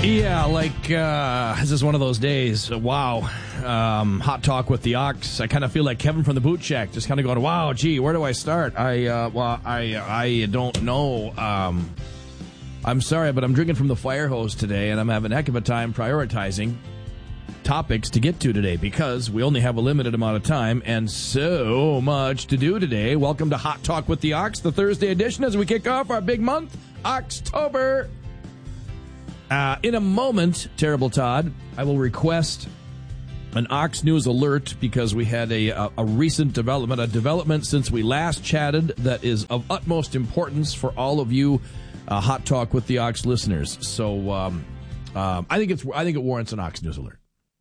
Yeah, this is one of those days. Wow. Hot talk with the Ox. I kind of feel like Kevin from the Boot Shack, just kind of going, wow, gee, where do I start? I don't know. I'm sorry, but I'm drinking from the fire hose today, and I'm having a heck of a time prioritizing topics to get to today because we only have a limited amount of time and so much to do today. Welcome to Hot Talk with the Ox, the Thursday edition, as we kick off our big month, October. In a moment, Terrible Todd, I will request an Ox News alert because we had a recent development, a development since we last chatted that is of utmost importance for all of you Hot Talk with the Ox listeners. So I think it warrants an Ox News alert.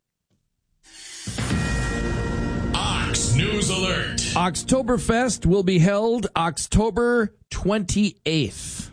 Ox News alert. Oktoberfest will be held October 28th.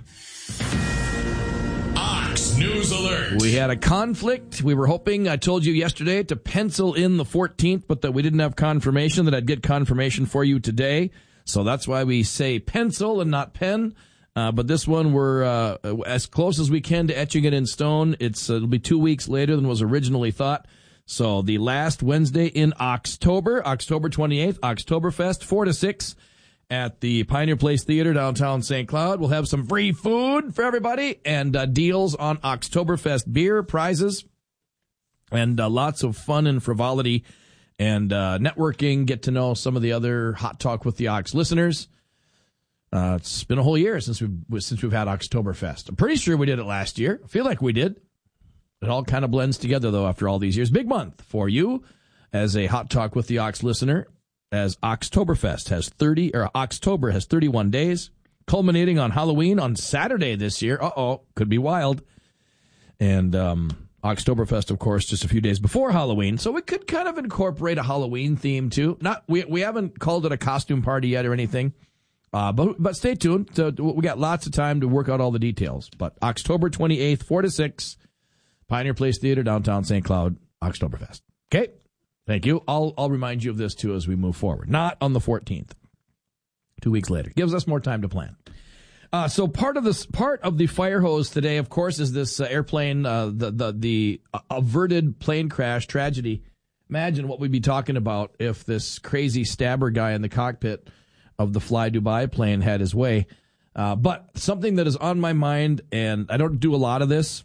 News alert. We had a conflict. We were hoping, I told you yesterday, to pencil in the 14th, but that we didn't have confirmation, that I'd get confirmation for you today. So that's why we say pencil and not pen. But this one, we're as close as we can to etching it in stone. It'll be 2 weeks later than was originally thought. So the last Wednesday in October 28th, Oktoberfest, 4 to 6. At the Pioneer Place Theater, downtown St. Cloud. We'll have some free food for everybody and deals on Oktoberfest beer, prizes, and lots of fun and frivolity and networking. Get to know some of the other Hot Talk with the Ox listeners. It's been a whole year since we've had Oktoberfest. I'm pretty sure we did it last year. I feel like we did. It all kind of blends together, though, after all these years. Big month for you as a Hot Talk with the Ox listener, as Oktoberfest October has 31 days, culminating on Halloween on Saturday this year. Could be wild. And Oktoberfest, of course, just a few days before Halloween. So we could kind of incorporate a Halloween theme, too. We haven't called it a costume party yet or anything. But stay tuned. We got lots of time to work out all the details. But October 28th, 4 to 6, Pioneer Place Theater, downtown St. Cloud, Oktoberfest. Okay? Thank you. I'll remind you of this, too, as we move forward. Not on the 14th. 2 weeks later. Gives us more time to plan. So part of the fire hose today, of course, is this airplane, the averted plane crash tragedy. Imagine what we'd be talking about if this crazy stabber guy in the cockpit of the Fly Dubai plane had his way. But something that is on my mind, and I don't do a lot of this,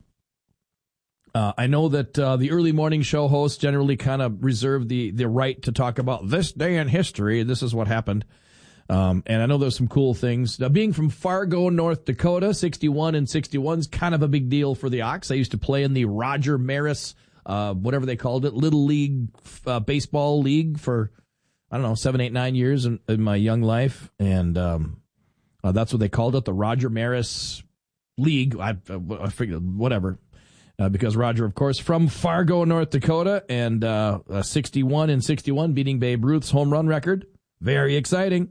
I know that the early morning show hosts generally kind of reserve the right to talk about this day in history. This is what happened. And I know there's some cool things. Now, being from Fargo, North Dakota, 61 and 61 is kind of a big deal for the Ox. I used to play in the Roger Maris, whatever they called it, Little League Baseball League for, 7, 8, 9 years in my young life. And that's what they called it, the Roger Maris League. I figured, whatever. Because Roger, of course, from Fargo, North Dakota, and 61 and 61, beating Babe Ruth's home run record. Very exciting.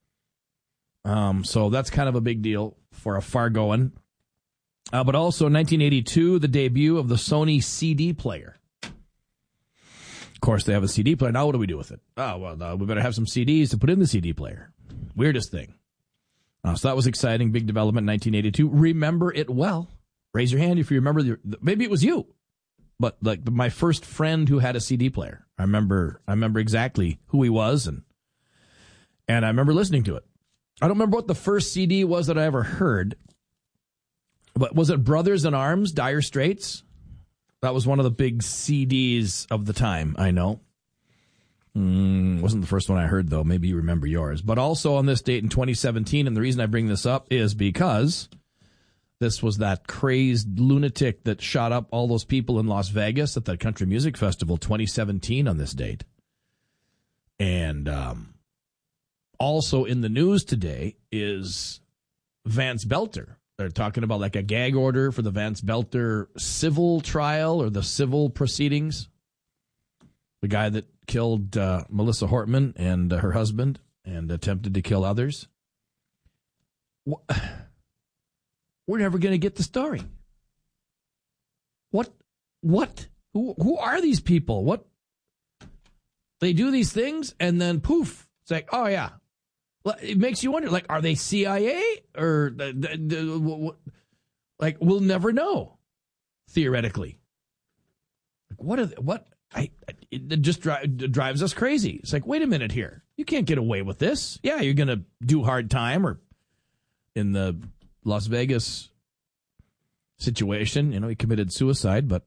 So that's kind of a big deal for a Fargoan. But also 1982, the debut of the Sony CD player. Of course, they have a CD player. Now what do we do with it? We better have some CDs to put in the CD player. Weirdest thing. So that was exciting. Big development in 1982. Remember it well. Raise your hand if you remember. Maybe it was you, but like my first friend who had a CD player. I remember exactly who he was, and I remember listening to it. I don't remember what the first CD was that I ever heard, but was it Brothers in Arms, Dire Straits? That was one of the big CDs of the time, I know. Wasn't the first one I heard, though. Maybe you remember yours. But also on this date in 2017, and the reason I bring this up is because this was that crazed lunatic that shot up all those people in Las Vegas at the Country Music Festival 2017 on this date. And also in the news today is Vance Belter. They're talking about like a gag order for the Vance Belter civil trial or the civil proceedings. The guy that killed Melissa Hortman and her husband and attempted to kill others. We're never going to get the story. What? Who are these people? What? They do these things and then poof. It's like, oh yeah. It makes you wonder, like, are they CIA or like, we'll never know. theoretically. It just drives us crazy. It's like, wait a minute here. You can't get away with this. Yeah, you're going to do hard time, or in the Las Vegas situation, he committed suicide, but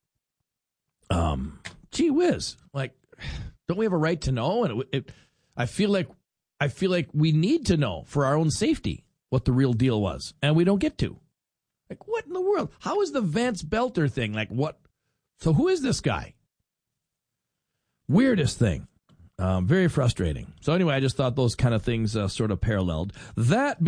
gee whiz, like, don't we have a right to know? And I feel like we need to know for our own safety what the real deal was, and we don't get to. Like, what in the world? How is the Vance Belter thing? Like, what? So who is this guy? Weirdest thing. Very frustrating. So anyway, I just thought those kind of things sort of paralleled. That